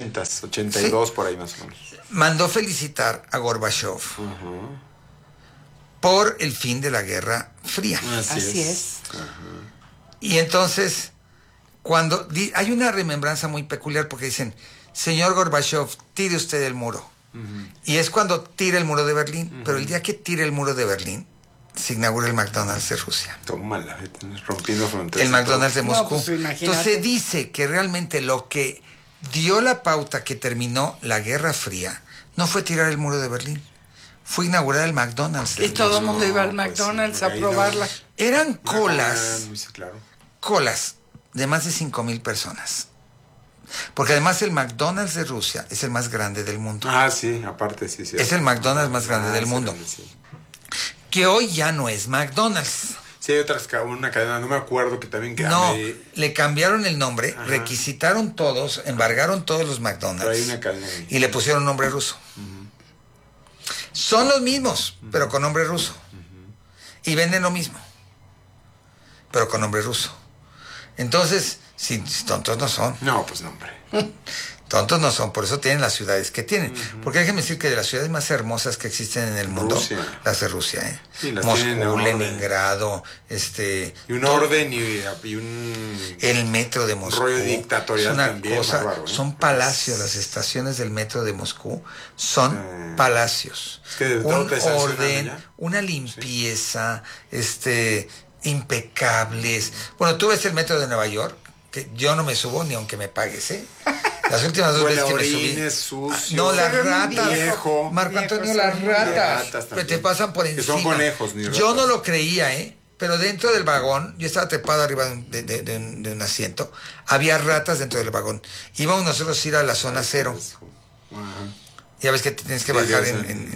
80s, 82 por ahí más o menos. Mandó felicitar a Gorbachev por el fin de la Guerra Fría. Así es. Y entonces, hay una remembranza muy peculiar porque dicen, señor Gorbachev, tire usted el muro. Y es cuando tira el muro de Berlín, pero el día que tire el muro de Berlín, se inaugura el McDonald's de Rusia. Tómala, rompiendo fronteras. El McDonald's de Moscú. No, pues, imagínate. Entonces se dice que realmente lo que dio la pauta que terminó la Guerra Fría no fue tirar el muro de Berlín, fue inaugurar el McDonald's. Y todo el mundo iba al McDonald's a probarla. Eran colas, Claro. colas de más de 5,000 personas. Porque además el McDonald's de Rusia es el más grande del mundo. Ah, sí, aparte, sí. Es el McDonald's más grande del mundo. Sí. Que hoy ya no es McDonald's. Sí, hay una cadena, no me acuerdo, que también... No, le cambiaron el nombre, requisitaron todos, embargaron todos los Pero McDonald's. hay una cadena ahí. Y le pusieron nombre ruso. Son los mismos, pero con nombre ruso. Y venden lo mismo, pero con nombre ruso. Entonces, si tontos no son. No, pues no, hombre. Tontos no son, por eso tienen las ciudades que tienen. Porque déjenme decir que de las ciudades más hermosas que existen en el mundo, Rusia. las de Rusia, Sí, las tienen en Moscú, orden. Leningrado, Y un orden y un... el metro de Moscú. rollo dictatorial es una también, cosa, bárbaro, ¿eh? son palacios, las estaciones del metro de Moscú son palacios. Es que de todo Un te sancionan orden, allá. una limpieza, impecables. Bueno, tú ves el metro de Nueva York, que yo no me subo ni aunque me pagues, ¿eh? Las últimas 2 veces que me subí. orines sucios. No, las Pero ratas. viejo. Marco Antonio, Viejos las son ratas. ratas Que también. te pasan por Que encima. son conejos, ni Yo ratas. no lo creía, ¿eh? Pero dentro del vagón, yo estaba trepado arriba de un asiento, había ratas dentro del vagón. Íbamos nosotros a ir a la zona cero. Ajá. Ya ves que te tienes que Sí, bajar ya sé.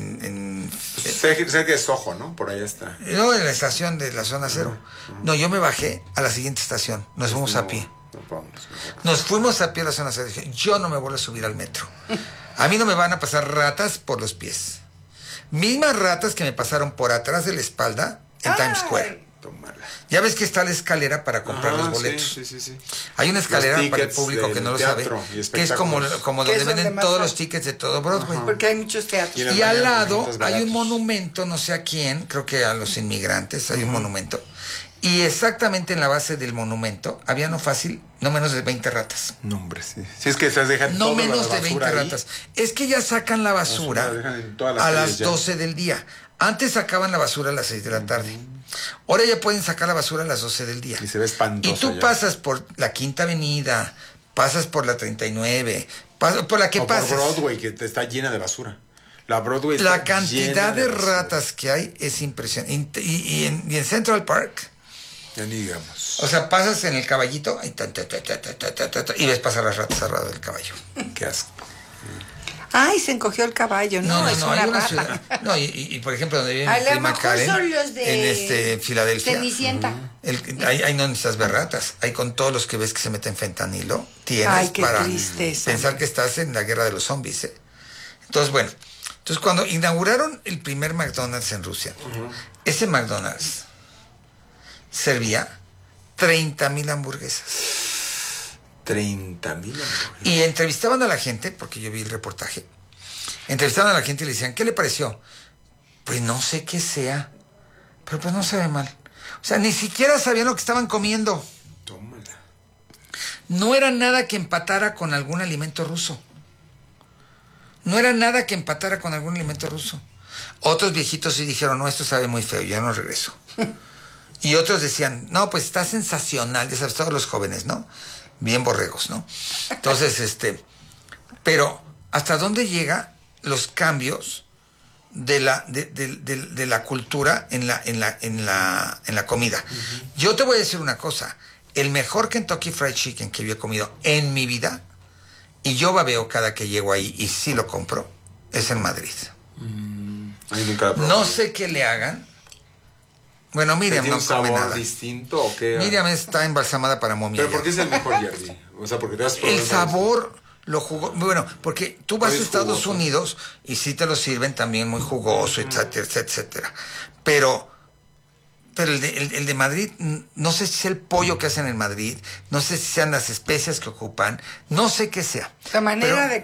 en Sé que es Soho, ¿no? Por ahí está. no, en la estación de la zona cero. No, yo me bajé a la siguiente estación. Nos fuimos a pie. No, vámonos. Nos fuimos a pie a la zona cero. Dije, yo no me vuelvo a subir al metro. A mí no me van a pasar ratas por los pies. Mismas ratas que me pasaron por atrás de la espalda en Times Square. Tómala. Ya ves que está la escalera para comprar los boletos. Sí. Hay una escalera Los para el tickets público que del no lo sabe, teatro y que es como espectáculos. donde Que es donde venden más todos hay. los tickets de todo Broadway. Porque hay muchos teatros. Y las Y al mañanas lado boletos hay un baratos. monumento, no sé a quién, creo que a los inmigrantes, hay un monumento. Y exactamente en la base del monumento había no menos de 20 ratas. No, hombre, sí. Si es que se dejan No toda la menos de basura 20 ahí. ratas. Es que ya sacan la basura La dejan en todas las a calles las ya. 12 del día. Antes sacaban la basura a las 6 de la tarde. Ahora ya pueden sacar la basura a las 12 del día. Y se ve espantoso Y tú ya. pasas por la Quinta Avenida, pasas por la 39, por la que O pases. por Broadway, que está llena de basura. La Broadway La está cantidad llena de basura. ratas que hay es impresionante. Y en Central Park, Ya ni digamos. o sea, pasas en el caballito y ves pasar las ratas al lado del caballo. Qué asco. Ay, se encogió el caballo. No, es una hay una rata. ciudad. No, y por ejemplo, donde vive A mi lo prima mejor Karen, son los de en Filadelfia. Cenicienta. Ahí no necesitas ver ratas. Ahí con todos los que ves que se meten fentanilo, tienes Ay, qué para tristeza. pensar que estás en la guerra de los zombies, ¿eh? Entonces, bueno. Entonces, cuando inauguraron el primer McDonald's en Rusia, ese McDonald's servía 30,000 hamburguesas. 30,000. Y entrevistaban a la gente, porque yo vi el reportaje, entrevistaban a la gente y le decían, ¿qué le pareció? Pues no sé qué sea, pero pues no se ve mal. O sea, ni siquiera sabían lo que estaban comiendo. Tómala. No era nada que empatara con algún alimento ruso. No era nada que empatara con algún alimento ruso. Otros viejitos sí dijeron, no, esto sabe muy feo, ya no regreso. Y otros decían, no, pues está sensacional, ya sabes, todos los jóvenes, ¿no? Bien borregos, ¿no? Entonces, pero ¿hasta dónde llega los cambios de la cultura en la comida? Yo te voy a decir una cosa, el mejor Kentucky Fried Chicken que yo he comido en mi vida, y yo babeo cada que llego ahí y sí lo compro, es en Madrid. Ay, nunca la probé. No sé qué le hagan. Bueno, Miriam ¿Tiene no un come sabor nada. distinto o qué? Miriam está embalsamada para momia. ¿Pero por qué es el mejor, Jerry? O sea, porque te has probado El sabor lo jugó. Bueno, porque tú vas a Es Estados jugoso. Unidos y sí te lo sirven también muy jugoso, etcétera, etcétera. Pero el de Madrid, no sé si es el pollo que hacen en Madrid, no sé si sean las especias que ocupan, no sé qué sea. La manera Pero de